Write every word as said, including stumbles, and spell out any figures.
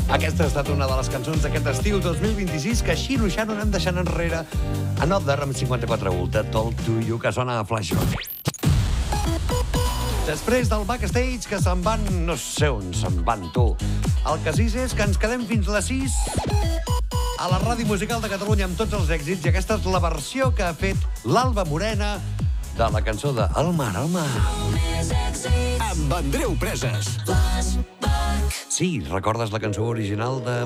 Aquesta ha estat una de les cançons d'aquest estiu dos mil vint-i-sis que xiruixant anem deixant enrere. Another amb cinquanta-quatre Ultra, Talk to You, que sona a Flashback. Després del backstage, que se'n van... no sé on se'n van, tu. El que sí és que ens quedem fins les sis a la Ràdio Musical de Catalunya amb tots els èxits, i aquesta és la versió que ha fet l'Alba Morena de la cançó de El mar, el mar. Amb Andreu Preses. Sí, recordes la cançó original de